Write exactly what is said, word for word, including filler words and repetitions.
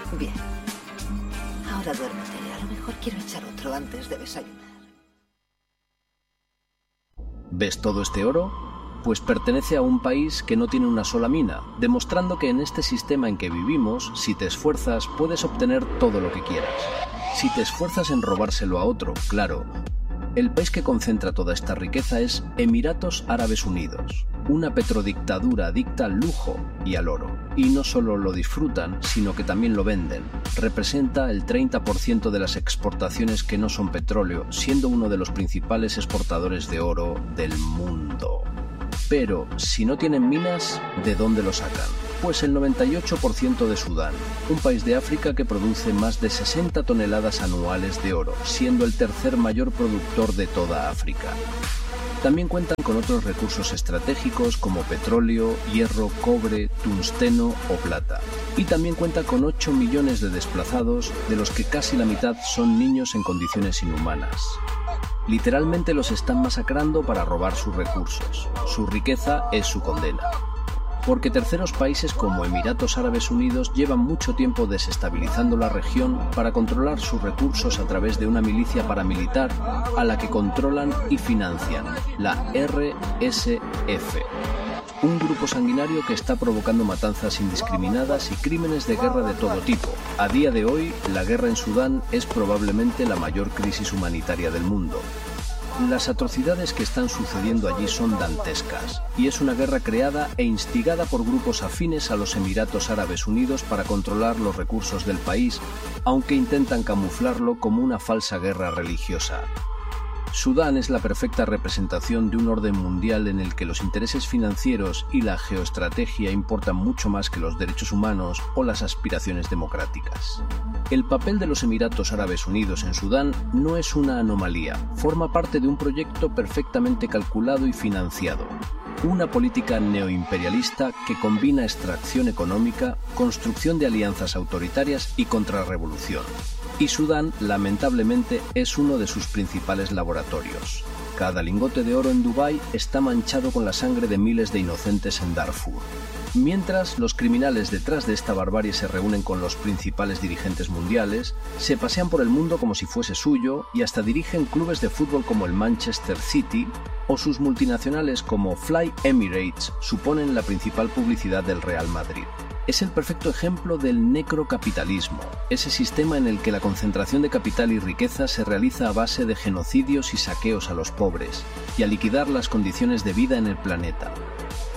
Bien. Ahora duérmete. A lo mejor quiero echar otro antes de desayunar. ¿Ves todo este oro? Pues pertenece a un país que no tiene una sola mina, demostrando que en este sistema en que vivimos, si te esfuerzas, puedes obtener todo lo que quieras. Si te esfuerzas en robárselo a otro, claro. El país que concentra toda esta riqueza es Emiratos Árabes Unidos, una petrodictadura adicta al lujo y al oro. Y no solo lo disfrutan, sino que también lo venden. Representa el treinta por ciento de las exportaciones que no son petróleo, siendo uno de los principales exportadores de oro del mundo. Pero, si no tienen minas, ¿de dónde lo sacan? Pues el noventa y ocho por ciento de Sudán, un país de África que produce más de sesenta toneladas anuales de oro, siendo el tercer mayor productor de toda África. También cuentan con otros recursos estratégicos como petróleo, hierro, cobre, tungsteno o plata. Y también cuenta con ocho millones de desplazados, de los que casi la mitad son niños en condiciones inhumanas. Literalmente los están masacrando para robar sus recursos. Su riqueza es su condena. Porque terceros países como Emiratos Árabes Unidos llevan mucho tiempo desestabilizando la región para controlar sus recursos a través de una milicia paramilitar a la que controlan y financian, la R S F. Un grupo sanguinario que está provocando matanzas indiscriminadas y crímenes de guerra de todo tipo. A día de hoy, la guerra en Sudán es probablemente la mayor crisis humanitaria del mundo. Las atrocidades que están sucediendo allí son dantescas, y es una guerra creada e instigada por grupos afines a los Emiratos Árabes Unidos para controlar los recursos del país, aunque intentan camuflarlo como una falsa guerra religiosa. Sudán es la perfecta representación de un orden mundial en el que los intereses financieros y la geoestrategia importan mucho más que los derechos humanos o las aspiraciones democráticas. El papel de los Emiratos Árabes Unidos en Sudán no es una anomalía, forma parte de un proyecto perfectamente calculado y financiado. Una política neoimperialista que combina extracción económica, construcción de alianzas autoritarias y contrarrevolución. Y Sudán, lamentablemente, es uno de sus principales laboratorios. Cada lingote de oro en Dubái está manchado con la sangre de miles de inocentes en Darfur. Mientras los criminales detrás de esta barbarie se reúnen con los principales dirigentes mundiales, se pasean por el mundo como si fuese suyo y hasta dirigen clubes de fútbol como el Manchester City, o sus multinacionales como Fly Emirates suponen la principal publicidad del Real Madrid. Es el perfecto ejemplo del necrocapitalismo, ese sistema en el que la concentración de capital y riqueza se realiza a base de genocidios y saqueos a los pobres, y a liquidar las condiciones de vida en el planeta.